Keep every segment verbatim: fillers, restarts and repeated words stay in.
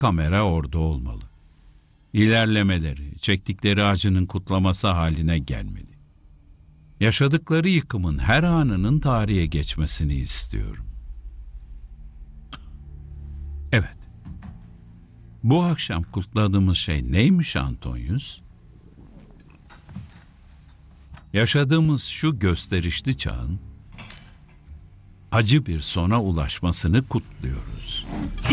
Kamera orada olmalı. İlerlemeleri, çektikleri acının kutlaması haline gelmeli. Yaşadıkları yıkımın her anının tarihe geçmesini istiyorum. Evet. Bu akşam kutladığımız şey neymiş Antonius? Yaşadığımız şu gösterişli çağın acı bir sona ulaşmasını kutluyoruz.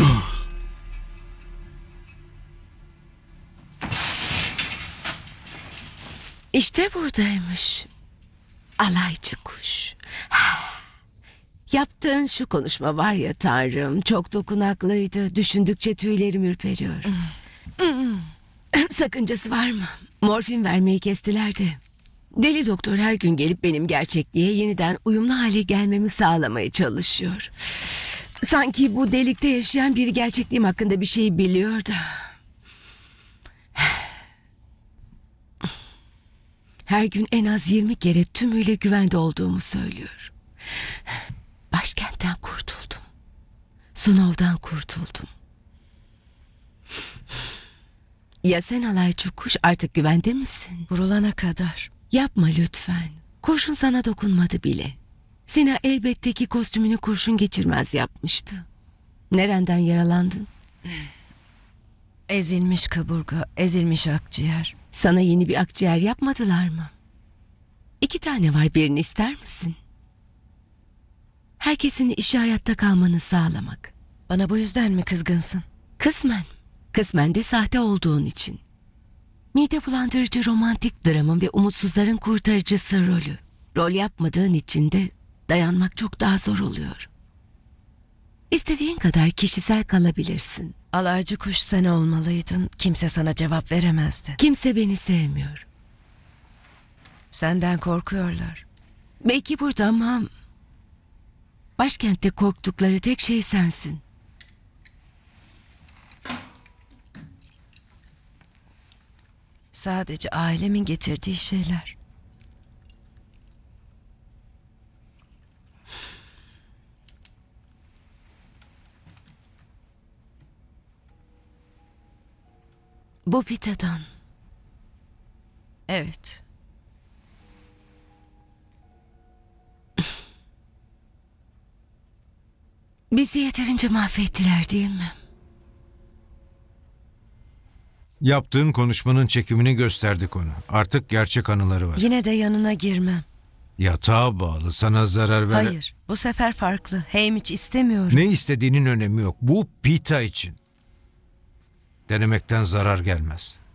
İşte buradaymış. Alaycı kuş. Yaptığın şu konuşma var ya Tanrım, çok dokunaklıydı. Düşündükçe tüylerim ürperiyor. Sakıncası var mı? Morfin vermeyi kestilerdi. Deli doktor her gün gelip benim gerçekliğe yeniden uyumlu hale gelmemi sağlamaya çalışıyor. Sanki bu delikte yaşayan biri gerçekliğim hakkında bir şey biliyordu. Her gün en az yirmi kere tümüyle güvende olduğumu söylüyor. Başkentten kurtuldum. Sunav'dan kurtuldum. Ya sen alaycı kuş, artık güvende misin? Vurulana kadar. Yapma lütfen. Kurşun sana dokunmadı bile. Sina elbette ki kostümünü kurşun geçirmez yapmıştı. Nereden yaralandın? Ezilmiş kaburga, ezilmiş akciğer. Sana yeni bir akciğer yapmadılar mı? İki tane var, birini ister misin? Herkesin işi hayatta kalmanı sağlamak. Bana bu yüzden mi kızgınsın? Kısmen. Kısmen de sahte olduğun için. Mide bulandırıcı romantik dramın ve umutsuzların kurtarıcısı rolü. Rol yapmadığın için de dayanmak çok daha zor oluyor. İstediğin kadar kişisel kalabilirsin. Alaycı kuş sen olmalıydın. Kimse sana cevap veremezdi. Kimse beni sevmiyor. Senden korkuyorlar. Belki burada ama başkentte korktukları tek şey sensin. Sadece ailemin getirdiği şeyler. Bu pitadan. Evet. Bizi yeterince mahvettiler değil mi? Yaptığın konuşmanın çekimini gösterdik ona. Artık gerçek anıları var. Yine de yanına girmem. Yatağa bağlı, sana zarar ver... Hayır, bu sefer farklı. Hem hiç istemiyorum. Ne istediğinin önemi yok. Bu Pita için. Denemekten zarar gelmez.